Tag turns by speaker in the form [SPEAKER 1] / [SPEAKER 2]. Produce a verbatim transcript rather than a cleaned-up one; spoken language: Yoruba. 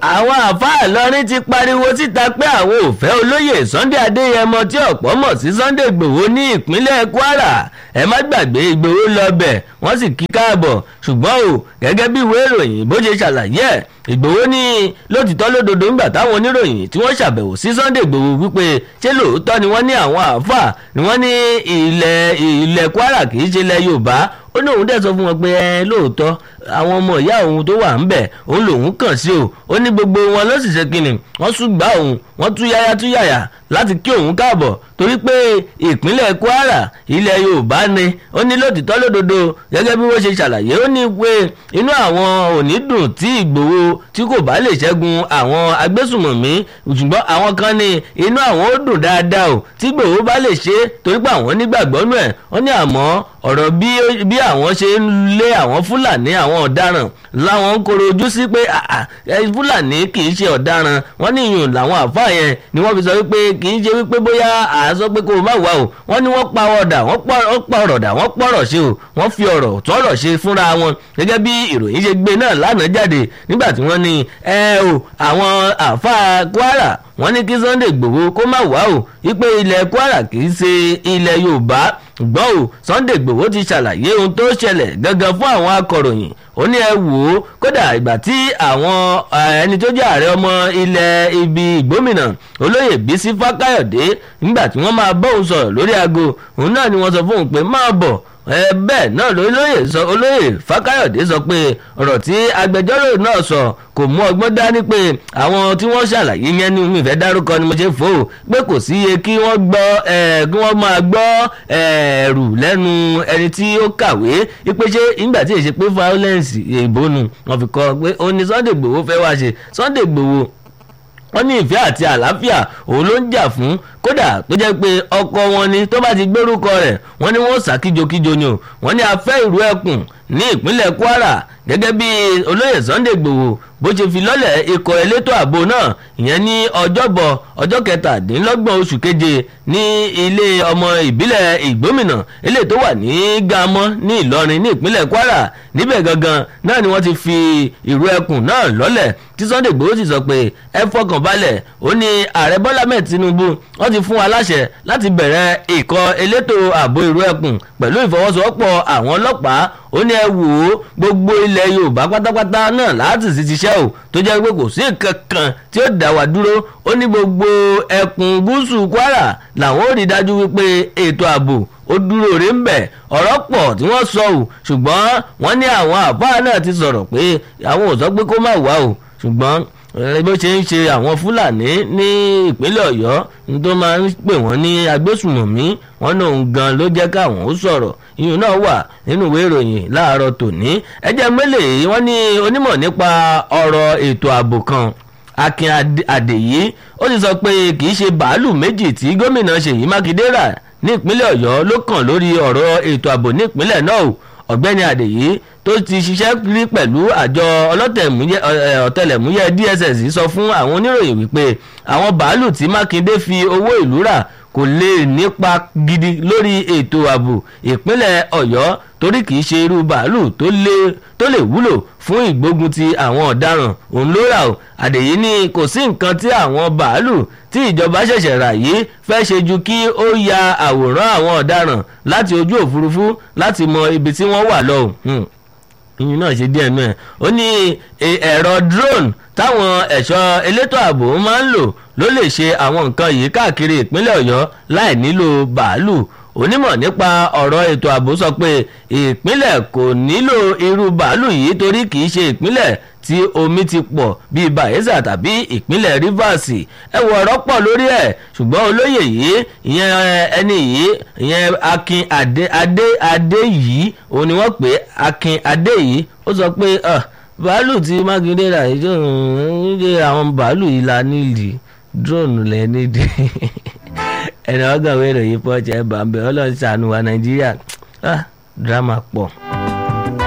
[SPEAKER 1] àwọn àfáà Ìlọrin ti pariwo síta pé àwọn ò fẹ́ olóyè Sunday Adéyẹmọ tí ọ̀pọ̀ mọ̀ sí Sunday Ìgbòho ní ìpínlẹ̀ Kwara. Ẹ má gbàgbé Ìgbòho lọ bẹ̀ wọ́n sì kí káàbọ̀, ṣùgbọ́n o gẹ́gẹ́ bí ìwé ìròyìn bó ṣe ṣàlàyé ẹ̀, Ìgbòho ní lótìtọ́ lódodo ńgbà táwọn oníròyìn tí wọ́n ṣàbẹ̀wò sí Sunday Ìgbòho wípé ṣé lóòótọ́ ni wọ́n ní àwọn àáfàá ni wọ́n ní ilẹ̀ ilẹ̀ Kwara kì í ṣe ilẹ̀ Yorùbá. Ó ní òun dẹ̀ sọ fún wọn pé ẹ lóòótọ́ àwọn ọmọ ìyá òun tó wà ń bẹ̀ òun lòun kàn sí o. Ó ní gbogbo wọn ló sì ṣe kínní wọ́n ṣùgbà òun wọ́n tú yáyá tú yàyà láti kí òun káàbọ̀ torí pé ìpínlẹ̀ Kwara ilẹ̀ Yorùbá ni. Ó ní lótìtọ́ lódodo gẹ́gẹ́ bí wọ́n ṣe ṣàlàyé, ó ní pé inú àwọn ò ní dùn tí Ìgbòho tí kò bá lè ṣẹ́gun àwọn agbésùmọ̀mí, ṣùgbọ́n àwọn kan ní inú àwọn ó dùn dáadáa o tí Ìgbòho bá lè ṣe torí pé àwọn nígbàgbọ́ nù ẹ̀. Ó ní àmọ́ ọ̀rọ̀ bí àwọn ṣe ń lé àwọn Fúlàní àwọn ọ̀daràn láwọn ń koro ojú sí pé Fúlàní kì í ṣe ọ̀daràn. Wọ́n ní ìyún làwọn àfáà yẹn ni wọ́n fi sọ wípé kì í ṣe wípé bóyá àásọ pé kó o má wà o. Wọ́n ní wọ́n pa ọ̀dà wọ́n pa ọ̀rọ̀ dà wọ́n pọ̀rọ̀ ṣe o, wọ́n fi ọ̀rọ̀ tọ́rọ̀ ṣe fúnra wọn gẹ́gẹ́ bí ìròyìn ṣe gbé náà lánàá jáde nígbà tí wọ́n ní ẹ o àwọn àfáà Kwara wọ́n ní kí Sunday Ìgbòho kó má wà o wípé ilẹ̀ Kwara kì í ṣe ilẹ̀ Yorùbá. Ṣùgbọ́n o Sunday Ìgbòho ti ṣàlàyé ohun tó ṣẹlẹ̀ gangan fún àwọn akọ̀ròyìn. Ó ní ẹ wò ó kódà ìgbà tí àwọn ẹni tó jẹ́ ààrẹ ọmọ ilẹ̀ ibi Ìgbómìnà olóyè Bísí Fákáyọ̀dé nígbà tí wọ́n máa bọ́ òun sọ̀rọ̀ lórí aago, òun náà ni wọ́n sọ fún òun pé máa bọ̀ ẹ bẹ́ẹ̀ náà lóyè sọ olóyè Fákáyọ̀dé sọ pé ọ̀rọ̀ tí agbẹjọ́rò náà sọ kò mú ọgbọ́n dání pé àwọn tí wọ́n ṣàlàyé yẹn ní mi ìfẹ́ dárúkọ ni mo ṣe fò ó pé kò sí iye kí wọ́n gbọ́ ẹ̀ kí wọ́n máa gbọ́ ẹ̀rù lẹ́nu ẹni tí ó kàwé wípé ṣé ìgbà tí èṣe pé violence ìbónú wọn fi kọ́ pé ó ní Sunday Ìgbòho fẹ́ wá ṣe. Sunday Ìgbòho wọ́n ní ìfẹ́ àti àlàáfíà òun ló ń jà fún, kódà tó jẹ́ pé ọkọ wọn ni tó bá ti gbórúkọ rẹ̀ wọ́n ní wọ́n sá kíjokíjo ni o. Wọ́n ní afẹ́ ìrú ẹkùn ní ìpínlẹ̀ Kwara gẹ́gẹ́ bí olóyè Sunday Ìgbòho bó ṣe fi lọ́lẹ̀ ikọ̀ elétò ààbò náà ìyẹn ní ọjọ́bọ̀ ọjọ́ kẹtàdínlọ́gbọ̀n oṣù keje ní ilé ọmọ ìbílẹ̀ Ìgbómìnà eléyìí tó wà ní Gamọ́ ní Ìlọrin ní ìpínlẹ̀ Kwara. Níbẹ̀ gangan náà ni wọ́n ti fi ìrú ẹkùn náà lọ́lẹ̀ tí Sunday Ìgbòho sì sọ pé ẹ fọkàn balẹ̀. Ó ní ààrẹ Bọ́lá mẹ́ẹ̀ Tinubu wọ́n ti fún wa láṣẹ láti bẹ̀rẹ̀ ikọ̀ elétò ààbò ìrú ẹkùn pẹ̀lú ìfọwọ́sowọ́pọ̀ àwọn ọlọ́pàá. Ó ní ẹ wò ó gbogbo ilẹ̀ Yorùbá pátápátá náà láti sì ti ṣẹ́ o tó jẹ́ pé kò sí kankan tí ó dá wa dúró. Ó ní gbogbo ẹkùn gúúsù Kwara làwọn ò rí dájú wípé ètò ààbò ó dúró rè ń bẹ̀. Ọ̀rọ̀ pọ̀ tí wọ́n sọ ò ṣùgbọ́n wọ́n ní àwọn àfáà náà ti sọ̀rọ̀ pé àwọn ò sọ pé kó má wá o, ṣùgbọ́n bó ṣe ń ṣe àwọn Fúlàní ní ìpínlẹ̀ Ọ̀yọ́ tó máa ń pè wọ́n ní agbésùmọ̀mí wọn náà gan ló jẹ́ káwọn ó sọ̀rọ̀. ìyún náà wà nínú ìwé ìròyìn láàárọ̀ tòní. ẹjẹ́ mẹ́lẹ̀ wọ́n ní onímọ̀ nípa ọ̀rọ̀ ètò ààbò kan Akin Adéyí ó ti sọ pé kì í ṣe bàálù méjì tí gómìnà Ṣèyí Mákindé rà ní ìpínlẹ̀ Ọ̀yọ́ ló kàn lórí ọ̀rọ̀ ètò ààbò ní ìpínlẹ̀ náà. Ọ̀gbẹ́ni Adéyí tó ti ṣiṣẹ́ rí pẹ̀lú àjọ ọ̀tẹlẹ̀múyẹ́ D S S sọ fún àwọn oníròyìn wípé àwọn bàálù tí Mákindé fi owó ìlú rà kò lè nípa gidi lórí ètò ààbò ìpínlẹ̀ Ọ̀yọ́ torí kìí ṣe irú bàálù tó lè wúlò fún ìgbógun ti àwọn ọ̀daràn òun ló rà o. Adéyí ní kò sí nǹkan tí àwọn bàálù tí ìjọba ṣẹ̀ṣẹ̀ rà yìí fẹ́ ṣe ju kí ó ya àwòrán àwọn ọ̀daràn láti ojú òfurufú láti mọ ibi tí wọ́n wà lọ. ìyún náà ṣe díẹ̀ náà. Ó ní ẹ̀rọ drone táwọn ẹ̀ṣọ́ elétò ààbò máa ń lò ló lè ṣe àwọn nǹkan yìí káàkiri ìpínlẹ̀ Ọ̀yọ́ láì nílò bàálù. Onímọ̀ nípa ọ̀rọ̀ ètò ààbò sọ pé ìpínlẹ̀ kò nílò irú bàálù yìí torí kì í ṣe ìpínlẹ̀ tí omi ti pọ̀ bíi Bayelsa tàbí ìpínlẹ̀ Rivers. ẹ wọ ọ̀rọ̀ pọ̀ lórí ẹ̀ ṣùgbọ́n olóyè yìí ìyẹn ẹni yìí ìyẹn Akin Adé Adé Adé yìí òun ni wọ́n pè Akin Adé yìí ó sọ pé bàálù tí Mákindé rà yìí ṣe àwọn bàálù yìí la nídìí drone lẹ nídìí ẹnì ọgàn wẹ̀rẹ̀ yìí pọ̀ jẹ́ bàbá ọlọ́run ṣàánú wa Nàìjíríà drama pọ̀.